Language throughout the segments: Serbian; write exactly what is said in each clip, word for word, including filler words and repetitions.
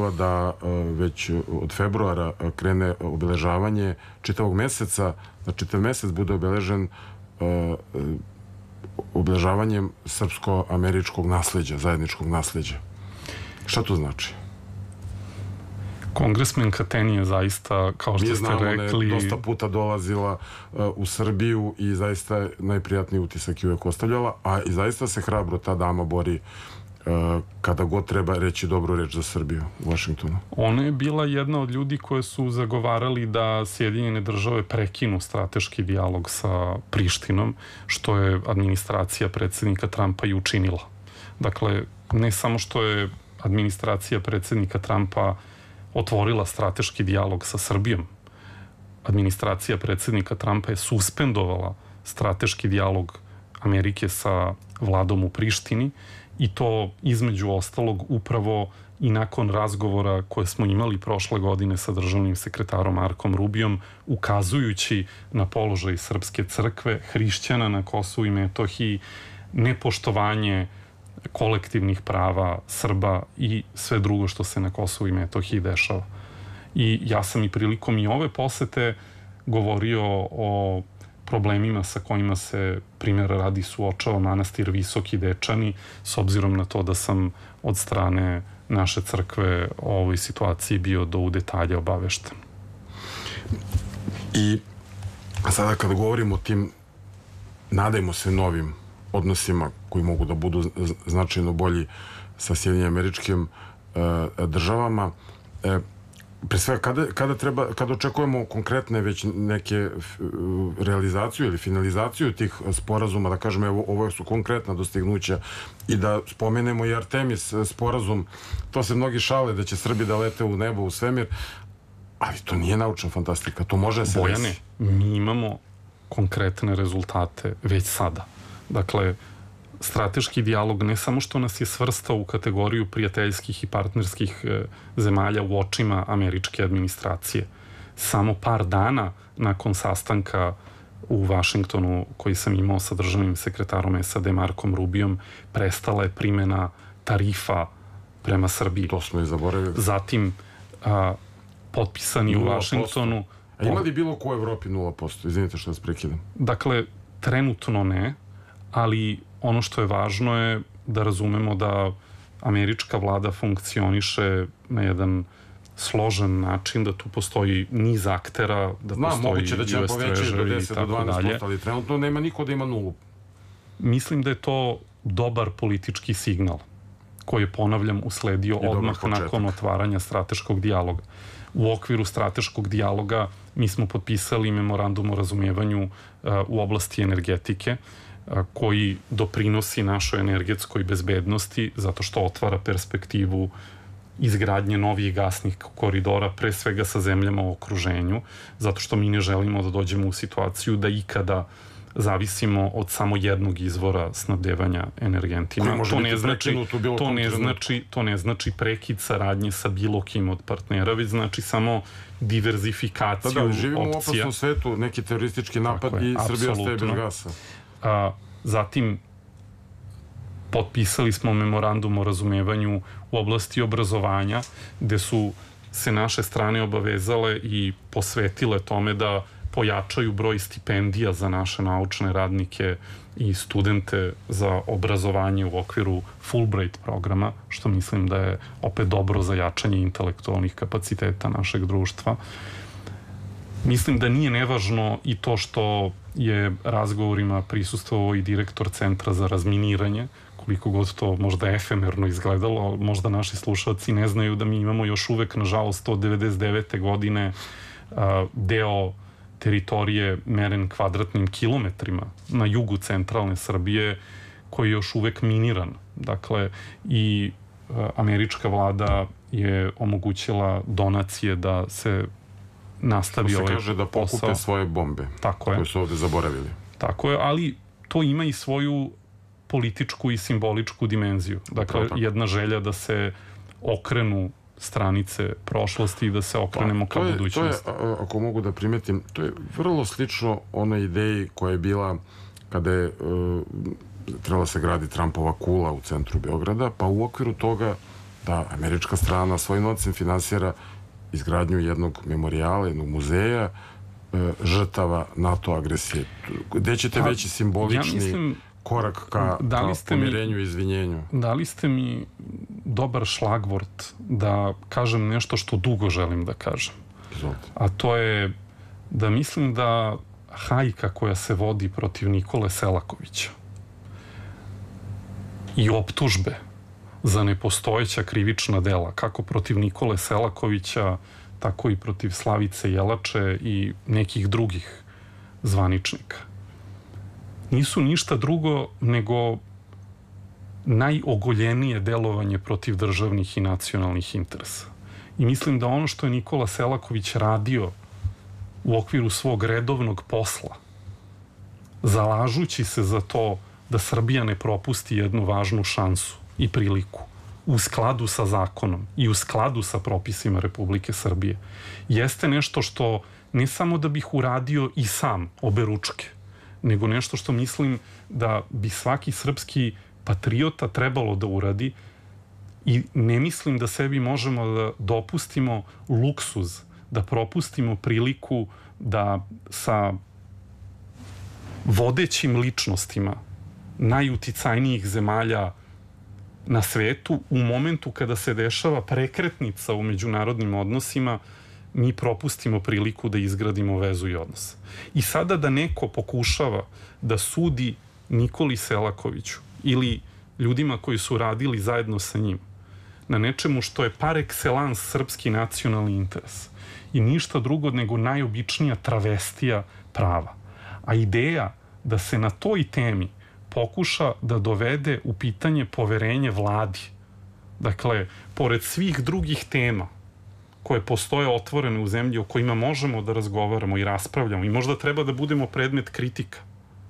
najavila da već od februara krene obeležavanje čitavog meseca, da čitav mesec bude obeležen obeležavanjem srpsko-američkog nasleđa, zajedničkog nasleđa. Šta to znači? Kongresmenka Teni je zaista, kao što ste rekli... Mi znamo, je dosta puta dolazila u Srbiju i zaista najprijatniji utisak je uvek ostavljala, a i zaista se hrabro ta dama bori kada god treba reći dobru reč za Srbiju u Vašingtonu. Ona je bila jedna od ljudi koje su zagovarali da Sjedinjene države prekinu strateški dijalog sa Prištinom, što je administracija predsednika Trumpa i učinila. Dakle, ne samo što je administracija predsednika Trumpa otvorila strateški dijalog sa Srbijom, administracija predsednika Trumpa je suspendovala strateški dijalog Amerike sa vladom u Prištini i to između ostalog upravo i nakon razgovora koje smo imali prošle godine sa državnim sekretarom Markom Rubijom, ukazujući na položaj Srpske crkve, hrišćana na Kosovu i Metohiji, nepoštovanje kolektivnih prava Srba i sve drugo što se na Kosovu i Metohiji dešava. I ja sam i prilikom i ove posete govorio o problemima sa kojima se, primjera radi, suočava manastir Visoki Dečani, s obzirom na to da sam od strane naše crkve o ovoj situaciji bio do u detalje obavešten. I sada kada govorimo o tim, nadajmo se, novim odnosima koji mogu da budu značajno bolji sa Sjedinjenim Američkim državama, pre svega, kada, kada, treba, kada očekujemo konkretne već neke realizaciju ili finalizaciju tih sporazuma, da kažemo, evo, ovo su konkretna dostignuća i da spomenemo i Artemis sporazum, to se mnogi šale da će Srbi da lete u nebo, u svemir, ali to nije naučna fantastika, to može se Bojane, desi. Mi imamo konkretne rezultate već sada. Dakle, strateški dijalog ne samo što nas je svrstao u kategoriju prijateljskih i partnerskih zemalja u očima američke administracije. Samo par dana nakon sastanka u Vašingtonu koji sam imao sa državnim sekretarom S A D Markom Rubijom, prestala je primjena tarifa prema Srbiji. To smo i zaboravili. Zatim, a, potpisani u Vašingtonu... A ima li bilo ko u Evropi nula posto? Izvinite što vas prekidam. Dakle, trenutno ne, ali ono što je važno je da razumemo da američka vlada funkcioniše na jedan složen način, da tu postoji niz aktera, da Znam, postoji moguće da će povećati do deset do dvanaest posto, ali trenutno nema niko da ima nulu. Mislim da je to dobar politički signal koji je, ponavljam, usledio odmah nakon otvaranja strateškog dijaloga. U okviru strateškog dijaloga mi smo potpisali memorandum o razumevanju uh, u oblasti energetike, koji doprinosi našoj energetskoj bezbednosti zato što otvara perspektivu izgradnje novih gasnih koridora, pre svega sa zemljama u okruženju, zato što mi ne želimo da dođemo u situaciju da ikada zavisimo od samo jednog izvora snabdevanja energentima. To ne znači, to ne znači, to ne znači prekid saradnje sa bilo kim od partnera, već znači samo diverzifikaciju opcija. Da, da, živimo u opasnom svetu, neki teroristički napad i Srbija ostaje bez gasa. A, zatim potpisali smo memorandum o razumevanju u oblasti obrazovanja, gde su se naše strane obavezale i posvetile tome da pojačaju broj stipendija za naše naučne radnike i studente za obrazovanje u okviru Fulbright programa, što mislim da je opet dobro za jačanje intelektualnih kapaciteta našeg društva. Mislim da nije nevažno i to što je razgovorima prisustvovao i direktor Centra za razminiranje, koliko god to možda efemerno izgledalo, možda naši slušalci ne znaju da mi imamo još uvek, nažalost, od devedeset devete godine deo teritorije meren kvadratnim kilometrima na jugu centralne Srbije koji je još uvek miniran. Dakle, i američka vlada je omogućila donacije da se nastavi ovaj posao. To se kaže da pokupe svoje bombe koje su ovde zaboravili. Tako je, ali to ima i svoju političku i simboličku dimenziju. Dakle, jedna želja da se okrenu stranice prošlosti i da se okrenemo ka budućnosti. To je, ako mogu da primetim, to je vrlo slično onoj ideji koja je bila kada je trebala se gradi Trumpova kula u centru Beograda, pa u okviru toga da američka strana svojim novcem finansira izgradnju jednog memorijala, jednog muzeja žrtava NATO agresije. Gde ćete veći simbolični ja mislim, korak ka, da ka pomirenju i izvinjenju? Dali ste mi dobar šlagvort da kažem nešto što dugo želim da kažem. Izvolite. A to je da mislim da hajka koja se vodi protiv Nikole Selakovića i optužbe za nepostojeća krivična dela, kako protiv Nikole Selakovića, tako i protiv Slavice Jelače i nekih drugih zvaničnika, nisu ništa drugo nego najogoljenije delovanje protiv državnih i nacionalnih interesa. I mislim da ono što je Nikola Selaković radio u okviru svog redovnog posla, zalažući se za to da Srbija ne propusti jednu važnu šansu i priliku u skladu sa zakonom i u skladu sa propisima Republike Srbije, jeste nešto što ne samo da bih uradio i sam oberučke, nego nešto što mislim da bi svaki srpski patriota trebalo da uradi i ne mislim da sebi možemo da dopustimo luksuz, da propustimo priliku da sa vodećim ličnostima najuticajnijih zemalja na svetu, u momentu kada se dešava prekretnica u međunarodnim odnosima, mi propustimo priliku da izgradimo vezu i odnos. I sada da neko pokušava da sudi Nikoli Selakoviću ili ljudima koji su radili zajedno sa njim na nečemu što je par excellence srpski nacionalni interes i ništa drugo nego najobičnija travestija prava. A ideja da se na toj temi pokuša da dovede u pitanje poverenje vladi. Dakle, pored svih drugih tema koje postoje otvorene u zemlji o kojima možemo da razgovaramo i raspravljamo i možda treba da budemo predmet kritika,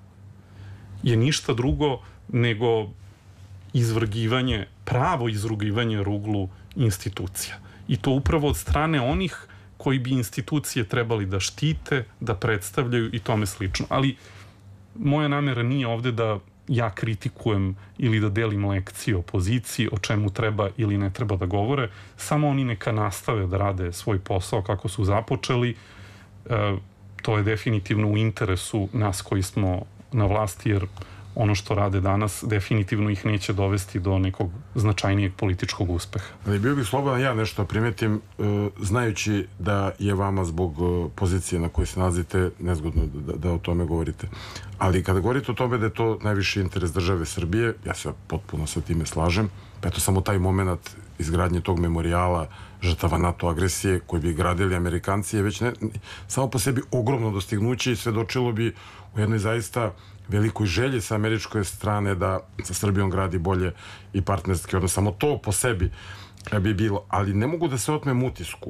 je ništa drugo nego izvrgivanje, pravo izrugivanje ruglu institucija. I to upravo od strane onih koji bi institucije trebali da štite, da predstavljaju i tome slično. Ali moja namera nije ovde da ja kritikujem ili da delim lekcije opoziciji o čemu treba ili ne treba da govore. Samo oni neka nastave da rade svoj posao kako su započeli. E, to je definitivno u interesu nas koji smo na vlasti, jer ono što rade danas definitivno ih neće dovesti do nekog značajnijeg političkog uspeha. Ali bio bih slobodan ja nešto primetim, znajući da je vama zbog pozicije na kojoj se nalazite nezgodno da, da o tome govorite. Ali kada govorite o tome da je to najviši interes države Srbije, ja se potpuno sa time slažem. Eto, samo taj moment izgradnje tog memorijala žrtava NATO agresije koji bi gradili Amerikanci je već ne, samo po sebi ogromno dostignuće i svedočilo bi u jednoj zaista velikoj želji sa američke strane da sa Srbijom gradi bolje i partnerski odnos. Samo to po sebi bi bilo. Ali ne mogu da se otmem utisku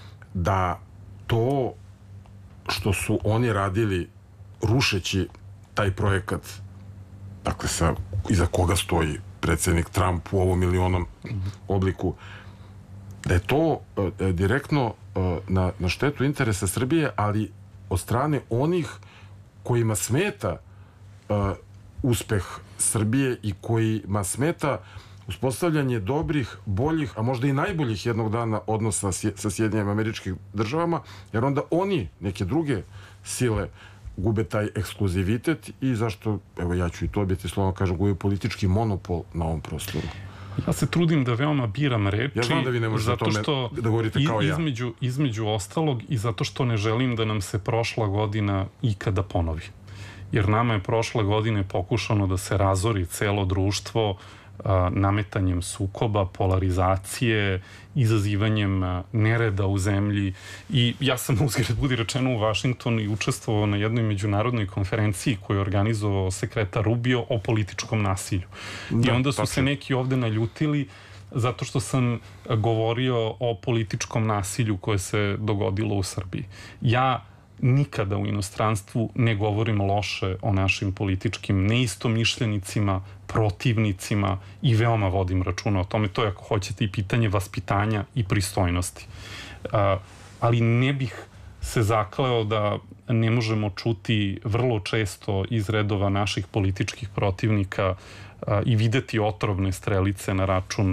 da to što su oni radili rušeći taj projekat, dakle sa, iza koga stoji predsjednik Trump u ovom ili onom obliku, da je to e, direktno e, na, na štetu interesa Srbije, ali od strane onih kojima smeta Uh, uspeh Srbije i kojima smeta uspostavljanje dobrih, boljih, a možda i najboljih jednog dana odnosa sa Sjedinjenim Američkim Državama, jer onda oni, neke druge sile, gube taj ekskluzivitet i zašto, evo ja ću i to biti slovno kažem, gube politički monopol na ovom prostoru. Ja se trudim da veoma biram reči, ja znam da vi ne možete o tome da govorite kao ja. Između, između ostalog i zato što ne želim da nam se prošla godina ikada ponovi. Jer nama je prošle godine pokušano da se razori celo društvo a, nametanjem sukoba, polarizacije, izazivanjem a, nereda u zemlji. I ja sam uzgred budi rečeno u Vašingtonu i učestvovao na jednoj međunarodnoj konferenciji koju je organizovao sekretar Rubio o političkom nasilju. Da, I onda su se neki ovde naljutili zato što sam govorio o političkom nasilju koje se dogodilo u Srbiji. Ja nikada u inostranstvu ne govorim loše o našim političkim neistomišljenicima, protivnicima i veoma vodim računa o tome. To je, ako hoćete, i pitanje vaspitanja i pristojnosti. A, ali ne bih se zakleo da ne možemo čuti vrlo često iz redova naših političkih protivnika a, i videti otrovne strelice na račun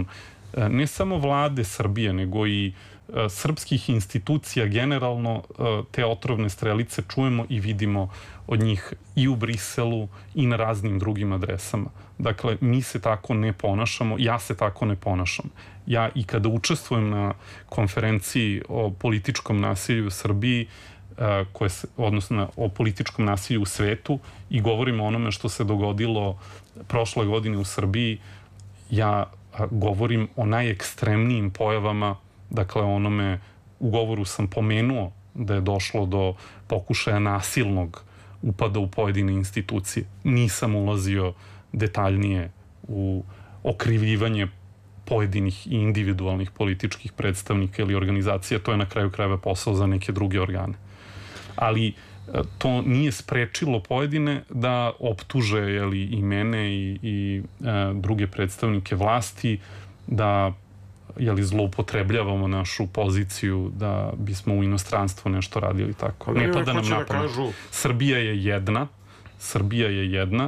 ne samo vlade Srbije, nego i srpskih institucija generalno te otrovne strelice čujemo i vidimo od njih i u Briselu i na raznim drugim adresama. Dakle, mi se tako ne ponašamo, ja se tako ne ponašam. Ja i kada učestvujem na konferenciji o političkom nasilju u Srbiji, koje se, odnosno o političkom nasilju u svetu i govorimo o onome što se dogodilo prošle godine u Srbiji, ja govorim o najekstremnijim pojavama. Dakle, onome, u govoru sam pomenuo da je došlo do pokušaja nasilnog upada u pojedine institucije. Nisam ulazio detaljnije u okrivljivanje pojedinih i individualnih političkih predstavnika ili organizacija. To je na kraju krajeva posao za neke druge organe. Ali to nije sprečilo pojedine da optuže, jeli, i mene i, i e, druge predstavnike vlasti da, jeli, zloupotrebljavamo našu poziciju da bismo u inostranstvu nešto radili tako. Ne pada nam na pamet. Srbija je jedna, Srbija je jedna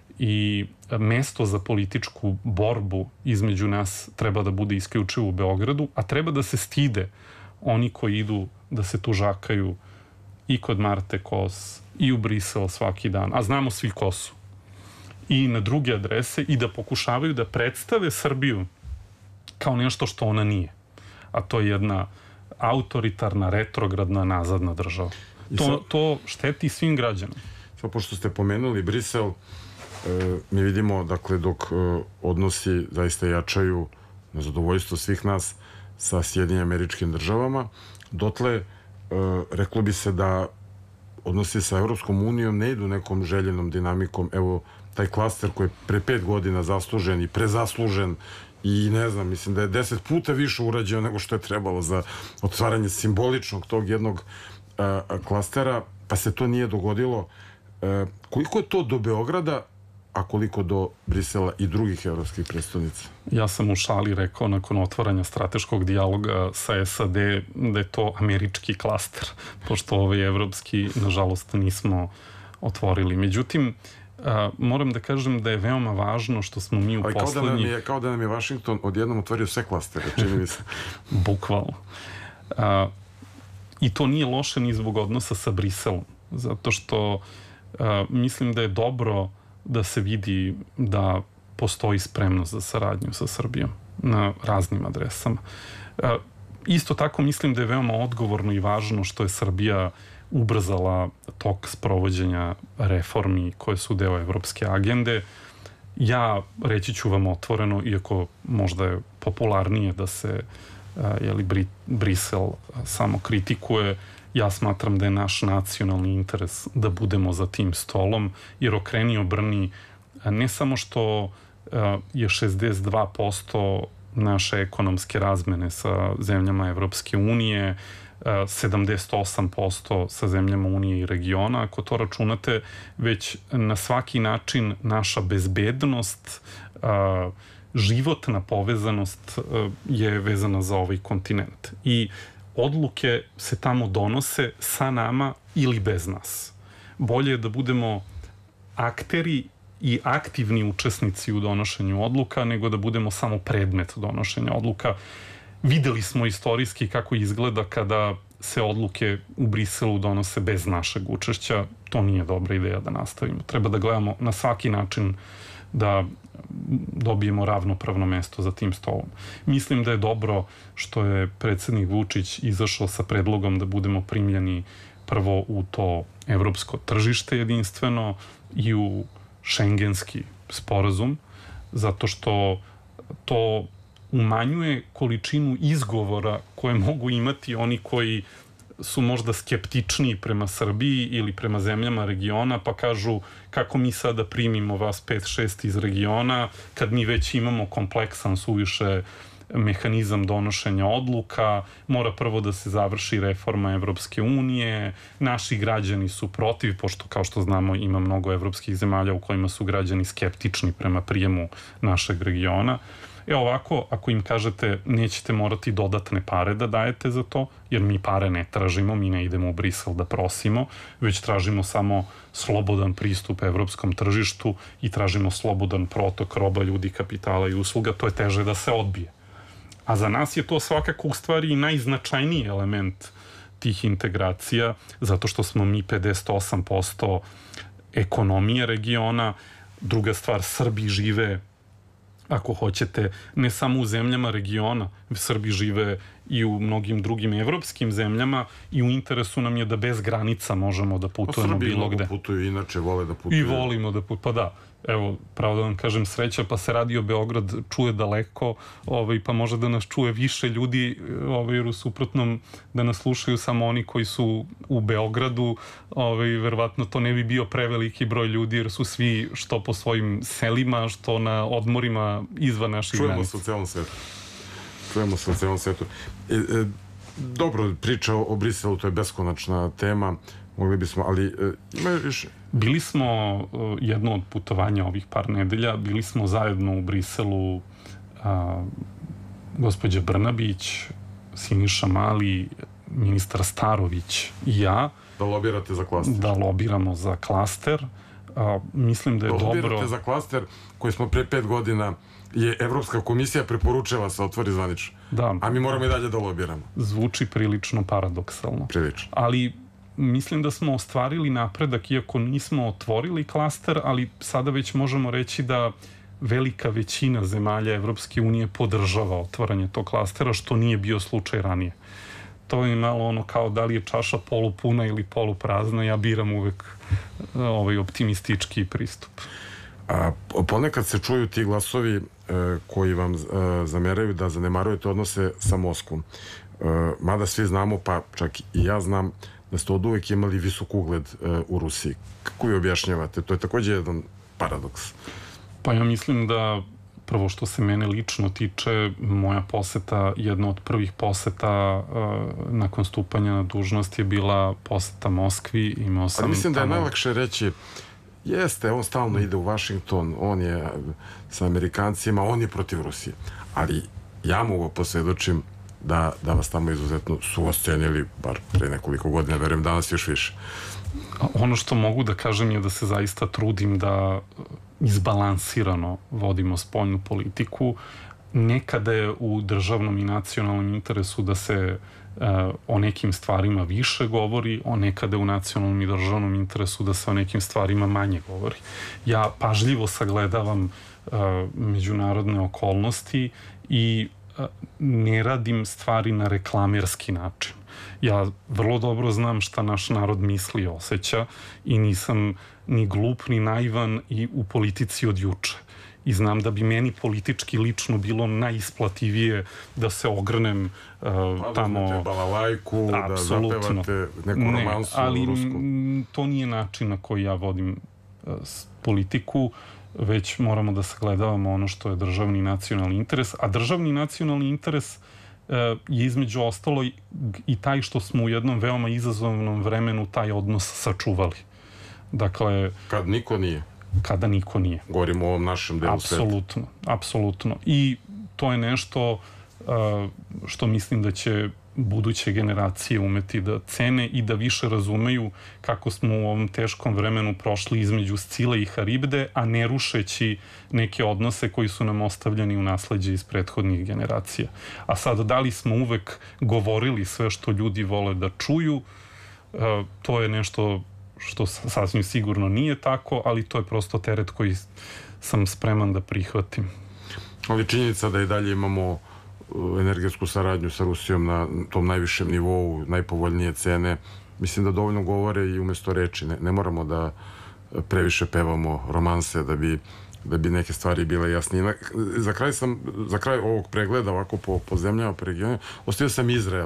i mesto za političku borbu između nas treba da bude isključivo u Beogradu, a treba da se stide oni koji idu da se tužakaju i kod Marte Kos, i u Brisel svaki dan, a znamo svi ko su, i na druge adrese, i da pokušavaju da predstave Srbiju kao nešto što ona nije. A to je jedna autoritarna, retrogradna, nazadna država. To, to šteti svim građanima. Sad, pošto ste pomenuli Brisel, e, mi vidimo, dakle, dok e, odnosi zaista jačaju na zadovoljstvo svih nas sa Sjedinjenim Američkim Državama, dotle reklo bi se da odnosi sa Evropskom unijom ne idu nekom željenom dinamikom. Evo, taj klaster koji je pre pet godina zaslužen i prezaslužen i ne znam, mislim da je deset puta više urađeno nego što je trebalo za otvaranje simboličnog tog jednog a, a, klastera, pa se to nije dogodilo. A, koliko je to do Beograda, a koliko do Brisela i drugih evropskih predstavnica? Ja sam u šali rekao nakon otvaranja strateškog dijaloga sa S A D da je to američki klaster, pošto ovaj evropski, nažalost, nismo otvorili. Međutim, a, moram da kažem da je veoma važno što smo mi u Ali poslednji... Kao da, nam je, kao da nam je Washington odjednom otvorio sve klastere, čini mi se. Bukvalno. A, I to nije loše ni zbog odnosa sa Briselom, zato što a, mislim da je dobro da se vidi da postoji spremnost za saradnju sa Srbijom na raznim adresama. E, isto tako mislim da je veoma odgovorno i važno što je Srbija ubrzala tok sprovođenja reformi koje su deo evropske agende. Ja reći ću vam otvoreno, iako možda je popularnije da se e, jeli, Bri, Brisel samo kritikuje, ja smatram da je naš nacionalni interes da budemo za tim stolom, jer okreni obrni ne samo što je šezdeset dva posto naše ekonomske razmene sa zemljama Evropske unije, sedamdeset osam posto sa zemljama Unije i regiona, ako to računate, već na svaki način naša bezbednost, životna povezanost je vezana za ovaj kontinent. I odluke se tamo donose sa nama ili bez nas. Bolje je da budemo akteri i aktivni učesnici u donošenju odluka nego da budemo samo predmet donošenja odluka. Videli smo istorijski kako izgleda kada se odluke u Briselu donose bez našeg učešća. To nije dobra ideja da nastavimo. Treba da gledamo na svaki način da dobijemo ravnopravno mesto za tim stolom. Mislim da je dobro što je predsednik Vučić izašao sa predlogom da budemo primljeni prvo u to evropsko tržište jedinstveno i u šengenski sporazum, zato što to umanjuje količinu izgovora koje mogu imati oni koji su možda skeptičniji prema Srbiji ili prema zemljama regiona, pa kažu kako mi sada primimo vas pet šest iz regiona, kad mi već imamo kompleksan suviše mehanizam donošenja odluka, mora prvo da se završi reforma Evropske unije, naši građani su protiv, pošto kao što znamo ima mnogo evropskih zemalja u kojima su građani skeptični prema prijemu našeg regiona. E ovako, ako im kažete nećete morati dodatne pare da dajete za to, jer mi pare ne tražimo, mi ne idemo u Brisel da prosimo, već tražimo samo slobodan pristup evropskom tržištu i tražimo slobodan protok roba, ljudi, kapitala i usluga, to je teže da se odbije. A za nas je to svakako u stvari i najznačajniji element tih integracija, zato što smo mi pedeset osam posto ekonomije regiona. Druga stvar, Srbi žive, ako hoćete, ne samo u zemljama regiona, Srbi žive i u mnogim drugim evropskim zemljama i u interesu nam je da bez granica možemo da putujemo bilo gde. Srbi mnogo putuju, inače vole da putuju. I volimo da putuju, pa da. Evo, pravo da vam kažem, sreća, pa se radio Beograd čuje daleko, ovaj, pa može da nas čuje više ljudi, ovaj, jer u suprotnom da nas slušaju samo oni koji su u Beogradu, ovaj, verovatno to ne bi bio preveliki broj ljudi, jer su svi što po svojim selima, što na odmorima izvan naših granica. Čujemo se u celom svetu. Čujemo se u celom svetu. E, e, dobro, priča o Briselu, to je beskonačna tema, mogli bismo, ali e, ima još... Bili smo, jedno od putovanja ovih par nedelja, bili smo zajedno u Briselu, a, gospođa Brnabić, Siniša Mali, ministar Starović i ja. Da lobirate za klaster. Da lobiramo za klaster. A, mislim da je dobro... Da lobirate za klaster koji smo pre pet godina je Evropska komisija preporučila se otvori zvanično. Da. A mi moramo i dalje da lobiramo. Zvuči prilično paradoksalno. Prilično. Ali mislim da smo ostvarili napredak, iako nismo otvorili klaster, ali sada već možemo reći da velika većina zemalja Evropske unije podržava otvaranje tog klastera, što nije bio slučaj ranije. To je malo ono kao da li je čaša polupuna ili poluprazna, ja biram uvek ovaj optimistički pristup. A ponekad se čuju ti glasovi e, koji vam e, zameraju da zanemarujete odnose sa Moskvom. E, mada svi znamo, pa čak i ja znam, da ste od uvek imali visok ugled e, u Rusiji. Kako vi objašnjavate? To je takođe jedan paradoks. Pa ja mislim da prvo što se mene lično tiče, moja poseta, jedna od prvih poseta uh, nakon stupanja na dužnost je bila poseta Moskvi. Imao sam Ali mislim tamo... da je najlakše reći jeste, on stalno ide u Washington, on je sa Amerikancima, on je protiv Rusije. Ali ja mogu posvjedočim da, da vas tamo izuzetno su ocenili, bar pre nekoliko godina, verujem danas još više. Ono što mogu da kažem je da se zaista trudim da izbalansirano vodimo spoljnu politiku. Nekada je u državnom i nacionalnom interesu da se uh, o nekim stvarima više govori, o nekada je u nacionalnom i državnom interesu da se o nekim stvarima manje govori. Ja pažljivo sagledavam uh, međunarodne okolnosti i uh, ne radim stvari na reklamerski način. Ja vrlo dobro znam šta naš narod misli i osjeća i nisam ni glup, ni naivan i u politici od juče. I znam da bi meni politički lično bilo najisplativije da se ogrnem uh, tamo... Da uzmete balalajku, Apsolutno. Da zapevate neku romansu ne, ali rusku. To nije način na koji ja vodim uh, politiku, već moramo da sagledavamo ono što je državni i nacionalni interes, a državni i nacionalni interes je između ostalo i taj što smo u jednom veoma izazovnom vremenu taj odnos sačuvali. Dakle... Kad niko nije. Kada niko nije. Govorimo o ovom našem delu sveta. Apsolutno, apsolutno. I to je nešto što mislim da će buduće generacije umeti da cene i da više razumeju kako smo u ovom teškom vremenu prošli između Scile i Haribde, a ne rušeći neke odnose koji su nam ostavljeni u nasleđe iz prethodnih generacija. A sad, da li smo uvek govorili sve što ljudi vole da čuju, to je nešto što sasvim sigurno nije tako, ali to je prosto teret koji sam spreman da prihvatim. Ali činjenica da i dalje imamo energetsku saradnju sa Rusijom na tom najvišem nivou, najpovoljnije cene, mislim da dovoljno govore i umesto reči. Ne, ne moramo da previše pevamo romanse da bi, da bi neke stvari bile jasnije. Za kraj sam, za kraj ovog pregleda ovako po, po zemljama, po regionu, ostavio sam Izrael.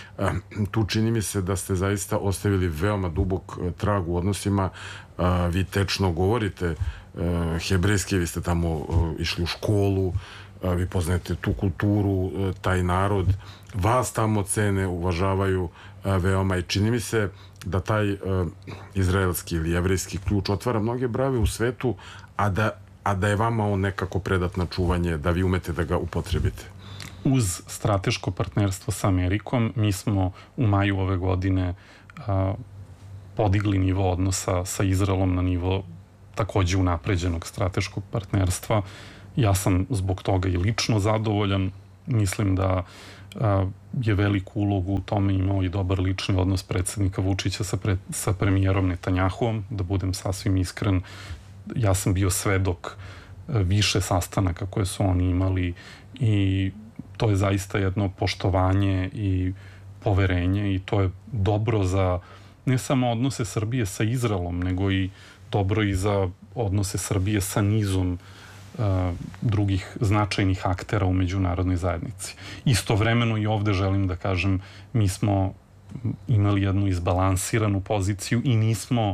Tu čini mi se da ste zaista ostavili veoma dubok trag u odnosima. Vi tečno govorite hebrejski, vi ste tamo išli u školu, vi poznajete tu kulturu, taj narod, vas tamo cene, uvažavaju veoma i čini mi se da taj izraelski ili jevrejski ključ otvara mnoge brave u svetu, a da, a da je vama on nekako predat na čuvanje, da vi umete da ga upotrebite. Uz strateško partnerstvo sa Amerikom, mi smo u maju ove godine a, podigli nivo odnosa sa Izraelom na nivo takođe unapređenog strateškog partnerstva. Ja sam zbog toga i lično zadovoljan. Mislim da a, je veliku ulogu u tome imao i dobar lični odnos predsjednika Vučića sa, pre, sa premijerom Netanjahuom. Da budem sasvim iskren, ja sam bio svedok više sastanaka koje su oni imali i to je zaista jedno poštovanje i poverenje i to je dobro za ne samo odnose Srbije sa Izraelom, nego i dobro i za odnose Srbije sa nizom uh, drugih značajnih aktera u međunarodnoj zajednici. Istovremeno i ovde želim da kažem, mi smo imali jednu izbalansiranu poziciju i nismo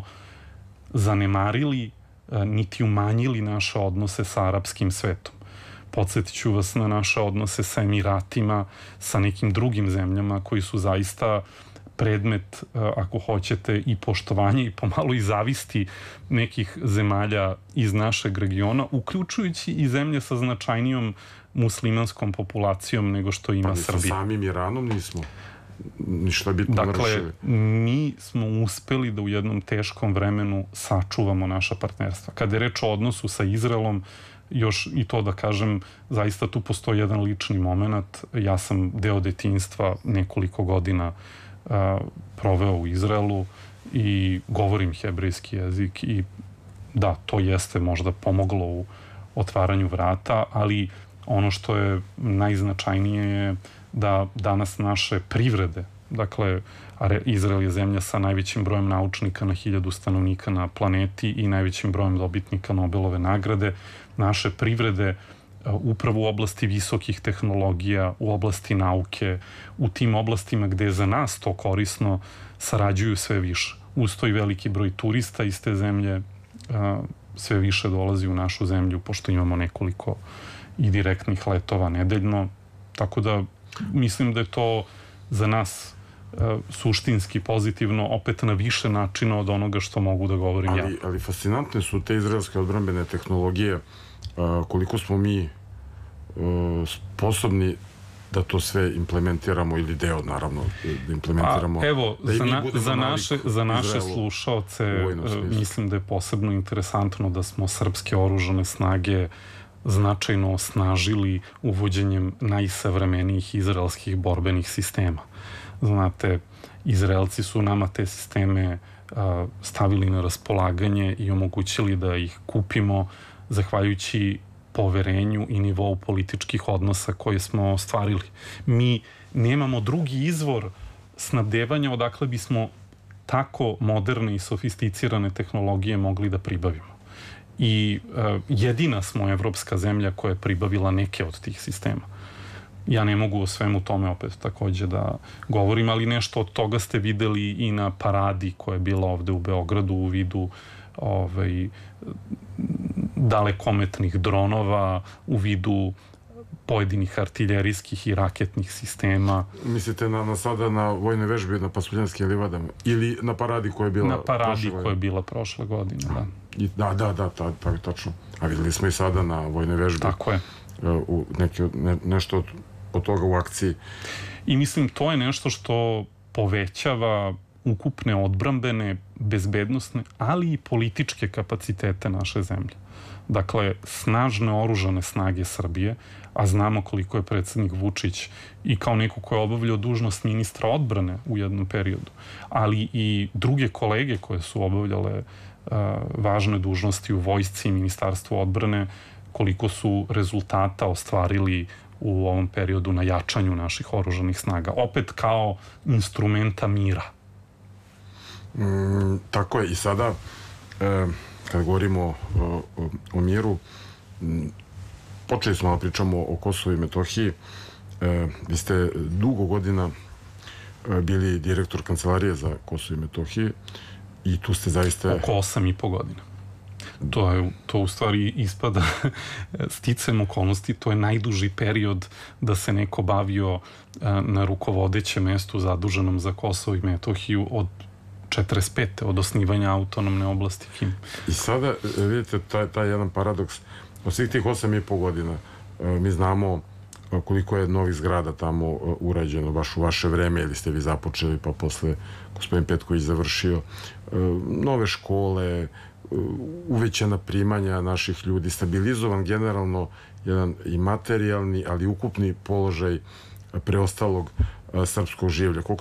zanemarili uh, niti umanjili naše odnose sa arapskim svetom. Podsjetit ću vas na naše odnose sa Emiratima, sa nekim drugim zemljama koji su zaista predmet, ako hoćete, i poštovanja i pomalo i zavisti nekih zemalja iz našeg regiona, uključujući i zemlje sa značajnijom muslimanskom populacijom nego što ima pa, Srbija. Sa samim Iranom nismo ništa bitno dakle, narušili. Mi smo uspeli da u jednom teškom vremenu sačuvamo naša partnerstva. Kada je reč o odnosu sa Izraelom, još i to da kažem, zaista tu postoji jedan lični moment. Ja sam deo detinjstva nekoliko godina a, proveo u Izraelu i govorim hebrejski jezik i da, to jeste možda pomoglo u otvaranju vrata, ali ono što je najznačajnije je da danas naše privrede, dakle, Izrael je zemlja sa najvećim brojem naučnika na hiljadu stanovnika na planeti i najvećim brojem dobitnika Nobelove nagrade, naše privrede upravo u oblasti visokih tehnologija, u oblasti nauke, u tim oblastima gde je za nas to korisno, sarađuju sve više. Usto i veliki broj turista iz te zemlje sve više dolazi u našu zemlju, pošto imamo nekoliko i direktnih letova nedeljno. Tako da mislim da je to za nas suštinski pozitivno, opet na više načina od onoga što mogu da govorim ali, ja. Ali fascinantne su te izraelske odbrambene tehnologije, koliko smo mi sposobni da to sve implementiramo ili deo, naravno, da implementiramo. A, evo, da za, na, za naše, za naše slušaoce mislim da je posebno interesantno da smo srpske oružane snage značajno osnažili uvođenjem najsavremenijih izraelskih borbenih sistema. Znate, Izraelci su nama te sisteme a, stavili na raspolaganje i omogućili da ih kupimo zahvaljujući poverenju i nivou političkih odnosa koje smo ostvarili. Mi nemamo drugi izvor snabdevanja odakle bismo tako moderne i sofisticirane tehnologije mogli da pribavimo. I uh, jedina smo evropska zemlja koja je pribavila neke od tih sistema. Ja ne mogu o svemu tome opet takođe da govorim, ali nešto od toga ste videli i na paradi koja je bila ovde u Beogradu u vidu ovaj, dalekometnih dronova, u vidu pojedinih artiljerijskih i raketnih sistema. Mislite na, na sada na vojnoj vežbi na Pasuljanskim livadama ili na paradi koja je bila na paradi koja je bila prošle godine, da. I, da, da, da, ta, ta, tačno. A videli smo i sada na vojnoj vežbi. Tako je. U neke, ne, nešto od, od toga u akciji. I mislim, to je nešto što povećava ukupne odbrambene, bezbednosne, ali i političke kapacitete naše zemlje. Dakle, snažne oružane snage Srbije, a znamo koliko je predsjednik Vučić i kao neko ko je obavljao dužnost ministra odbrane u jednom periodu, ali i druge kolege koje su obavljale uh, važne dužnosti u vojsci i ministarstvu odbrane, koliko su rezultata ostvarili u ovom periodu na jačanju naših oružanih snaga. Opet kao instrumenta mira. Mm, tako je. I sada, e, kad govorimo o, o, o miru, m, počeli smo da pričamo o Kosovu i Metohiji. E, vi ste dugo godina e, bili direktor kancelarije za Kosovo i Metohiju i tu ste zaista... Oko osam i po godina. To je, to u stvari ispada sticajem okolnosti, to je najduži period da se neko bavio na rukovodećem mestu zaduženom za Kosovo i Metohiju od četrdeset pete od osnivanja autonomne oblasti K I M. I sada, vidite, taj, taj jedan paradoks, od svih tih osam i po godina mi znamo koliko je novih zgrada tamo urađeno baš u vaše vreme, ili ste vi započeli pa posle gospodin Petković završio, nove škole, uvećana primanja naših ljudi, stabilizovan generalno jedan i materijalni, ali i ukupni položaj preostalog srpskog življa. Koliko